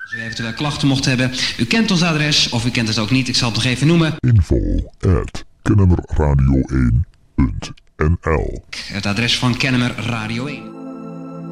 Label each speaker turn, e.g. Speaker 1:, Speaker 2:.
Speaker 1: Als u eventueel klachten mocht hebben, u kent ons adres of u kent het ook niet, ik zal het nog even noemen.
Speaker 2: info@kennemerradio1.nl.
Speaker 1: Het adres van Kennemer Radio 1.